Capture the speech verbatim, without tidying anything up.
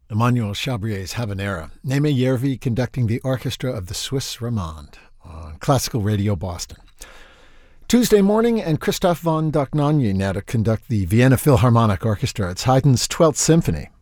Emmanuel Chabrier's Habanera. Neeme Järvi conducting the orchestra of the Swiss Romande on Classical Radio Boston. Tuesday morning, and Christoph von Dohnanyi now to conduct the Vienna Philharmonic Orchestra. It's Haydn's twelfth Symphony.